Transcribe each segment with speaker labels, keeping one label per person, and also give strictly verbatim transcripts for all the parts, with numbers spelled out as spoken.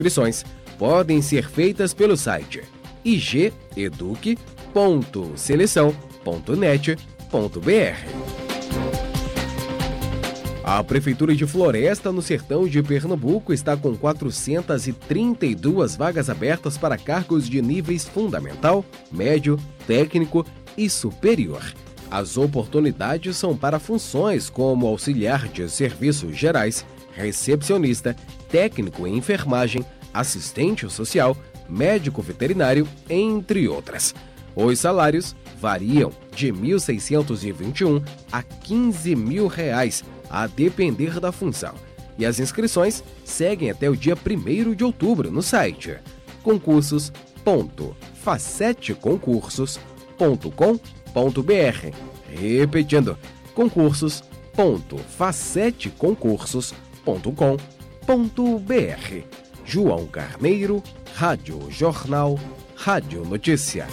Speaker 1: inscrições podem ser feitas pelo site i g eduque ponto seleção ponto net ponto b r. A Prefeitura de Floresta, no sertão de Pernambuco, está com quatrocentas e trinta e duas vagas abertas para cargos de níveis fundamental, médio, técnico e superior. As oportunidades são para funções como auxiliar de serviços gerais, recepcionista, técnico em enfermagem, assistente social, médico veterinário, entre outras. Os salários variam de mil seiscentos e vinte e um a quinze mil reais, a depender da função. E as inscrições seguem até o dia primeiro de outubro no site concursos ponto facete concursos ponto com ponto b r. Repetindo, concursos ponto facete concursos ponto com ponto b r. João Carneiro, Rádio Jornal, Rádio Notícia.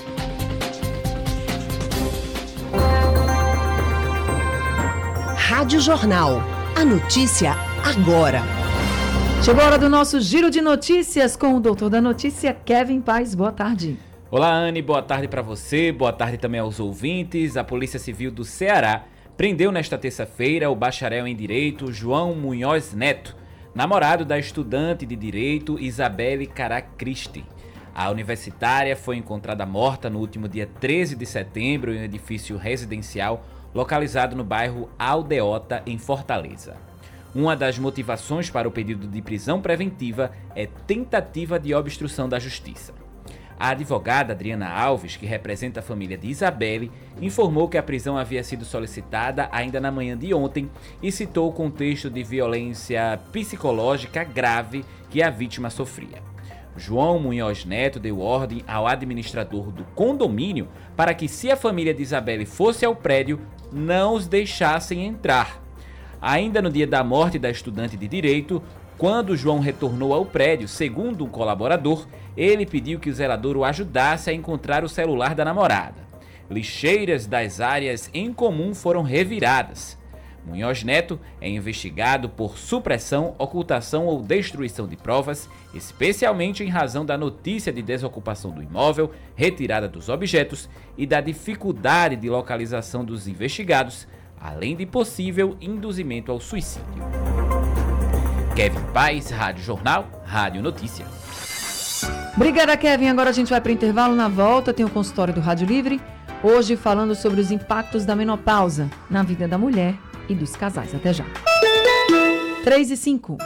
Speaker 2: Rádio Jornal. A notícia agora.
Speaker 3: Chegou a hora do nosso giro de notícias com o doutor da notícia, Kevin Paes. Boa tarde.
Speaker 4: Olá, Anne. Boa tarde para você. Boa tarde também aos ouvintes. A Polícia Civil do Ceará prendeu nesta terça-feira o bacharel em Direito João Munhoz Neto, namorado da estudante de Direito Isabelle Caracristi. A universitária foi encontrada morta no último dia treze de setembro em um edifício residencial localizado no bairro Aldeota, em Fortaleza. Uma das motivações para o pedido de prisão preventiva é tentativa de obstrução da justiça. A advogada Adriana Alves, que representa a família de Isabelle, informou que a prisão havia sido solicitada ainda na manhã de ontem e citou o contexto de violência psicológica grave que a vítima sofria. João Munhoz Neto deu ordem ao administrador do condomínio para que, se a família de Isabelle fosse ao prédio, não os deixassem entrar. Ainda no dia da morte da estudante de Direito, quando João retornou ao prédio, segundo um colaborador, ele pediu que o zelador o ajudasse a encontrar o celular da namorada. Lixeiras das áreas em comum foram reviradas. Munhoz Neto é investigado por supressão, ocultação ou destruição de provas, especialmente em razão da notícia de desocupação do imóvel, retirada dos objetos e da dificuldade de localização dos investigados, além de possível induzimento ao suicídio. Kevin Paes, Rádio Jornal, Rádio Notícia.
Speaker 3: Obrigada, Kevin. Agora a gente vai para o intervalo. Na volta tem o consultório do Rádio Livre, hoje falando sobre os impactos da menopausa na vida da mulher e dos casais. Até já. três e cinco.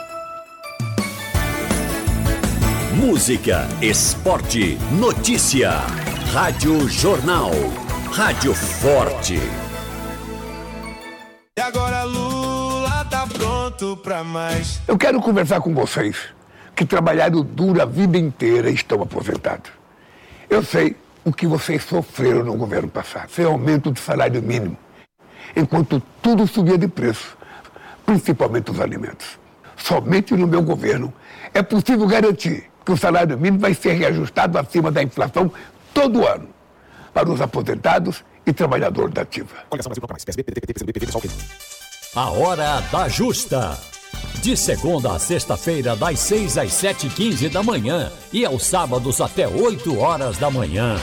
Speaker 5: Música, esporte, notícia. Rádio Jornal. Rádio Forte.
Speaker 6: E agora Lula tá pronto pra mais.
Speaker 7: Eu quero conversar com vocês que trabalharam duro a vida inteira e estão aposentados. Eu sei o que vocês sofreram no governo passado. Sem aumento do salário mínimo, enquanto tudo subia de preço, principalmente os alimentos. Somente no meu governo é possível garantir que o salário mínimo vai ser reajustado acima da inflação todo ano para os aposentados e trabalhadores da ativa.
Speaker 5: A Hora da Justa. De segunda a sexta-feira, das seis às sete e quinze da manhã e aos sábados até oito horas da manhã.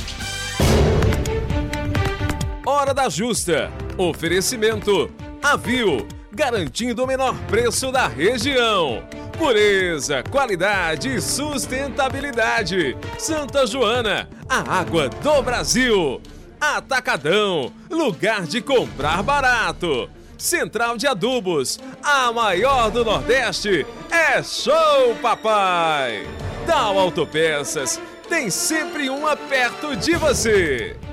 Speaker 8: Hora da Justa. Oferecimento Avil, garantindo o menor preço da região. Pureza, qualidade e sustentabilidade. Santa Joana, a água do Brasil. Atacadão, lugar de comprar barato. Central de Adubos, a maior do Nordeste, é Show Papai. Tal Autopeças, tem sempre uma perto de você.